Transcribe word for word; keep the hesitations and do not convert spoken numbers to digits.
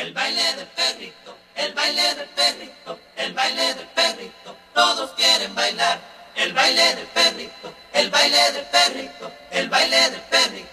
El baile del perrito, el baile del perrito, el baile del perrito, todos quieren bailar. El baile del perrito, el baile del perrito, el baile del perrito.